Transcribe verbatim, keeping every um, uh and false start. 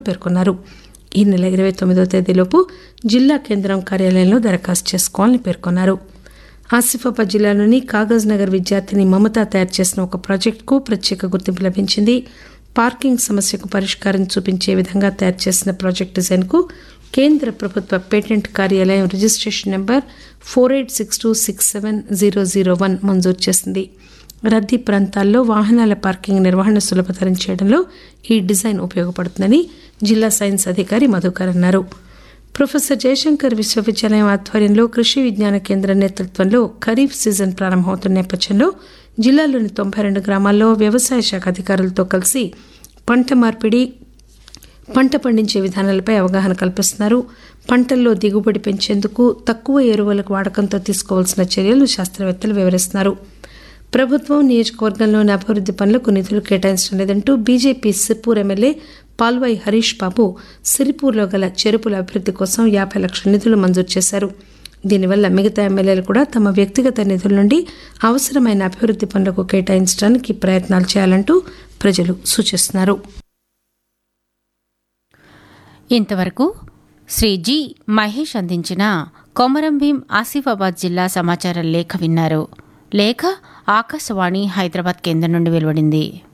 పేర్కొన్నారు. ఈ నెల ఇరవై తొమ్మిదో తేదీలోపు జిల్లా కేంద్రం కార్యాలయంలో దరఖాస్తు చేసుకోవాలని పేర్కొన్నారు. ఆసిఫాబాద్ జిల్లాలోని కాగజ్ నగర్ విద్యార్థిని మమత తయారు చేసిన ఒక ప్రాజెక్టుకు ప్రత్యేక గుర్తింపు లభించింది. పార్కింగ్ సమస్యకు పరిష్కారం చూపించే విధంగా తయారు చేసిన ప్రాజెక్టు డిజైన్కు కేంద్ర ప్రభుత్వ పేటెంట్ కార్యాలయం registration number four eight six two six seven zero zero one మంజూరు చేసింది. రద్దీ ప్రాంతాల్లో వాహనాల పార్కింగ్ నిర్వహణ సులభతరం చేయడంలో ఈ డిజైన్ ఉపయోగపడుతుందని జిల్లా సైన్స్ అధికారి మధుకర్ అన్నారు. ప్రొఫెసర్ జయశంకర్ విశ్వవిద్యాలయం ఆధ్వర్యంలో కృషి విజ్ఞాన కేంద్రం నేతృత్వంలో ఖరీఫ్ సీజన్ ప్రారంభమవుతున్న నేపథ్యంలో జిల్లాలోని తొంభై రెండు గ్రామాల్లో వ్యవసాయ శాఖ అధికారులతో కలిసి పంట మార్పిడి, పంట పండించే విధానాలపై అవగాహన కల్పిస్తున్నారు. పంటల్లో దిగుబడి పెంచేందుకు తక్కువ ఎరువులకు వాడకంతో తీసుకోవాల్సిన చర్యలు శాస్త్రవేత్తలు వివరిస్తున్నారు. ప్రభుత్వం నియోజకవర్గంలోని అభివృద్ది పనులకు నిధులు కేటాయించడం లేదంటూ బీజేపీ సిర్పూర్ ఎమ్మెల్యే పాల్వాయి హరీష్ బాబు సిరిపూర్లో గల చెరుపుల అభివృద్ది కోసం యాభై లక్షల నిధులు మంజూరు చేశారు. దీనివల్ల మిగతా ఎమ్మెల్యేలు కూడా తమ వ్యక్తిగత నిధుల నుండి అవసరమైన అభివృద్ది పనులకు కేటాయించడానికి ప్రయత్నాలు చేయాలంటూ ప్రజలు సూచిస్తున్నారు. ఇంతవరకు శ్రీ జి మహేష్ అందించిన కొమరం భీం ఆసిఫాబాద్ జిల్లా సమాచార లేఖ విన్నారు. లేఖ ఆకాశవాణి హైదరాబాద్ కేంద్రం నుండి వెలువడింది.